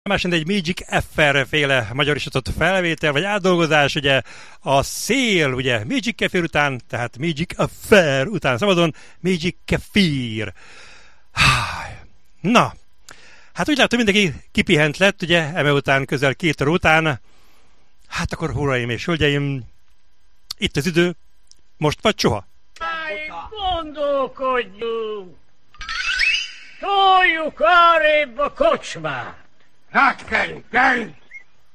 Más egy Magic Affair féle magyarosított felvétel, vagy átdolgozás, ugye a szél, ugye Magic Kefir után, tehát Magic Affair után szabadon, Magic Kefir. Na, hát úgy látom, mindenki kipihent lett, ugye, eme után közel 2 óra után. Hát akkor, uraim és hölgyeim, itt az idő, most vagy soha. Gondolkodjunk! Toljuk arrébb a kocsmát! Hát, Keri,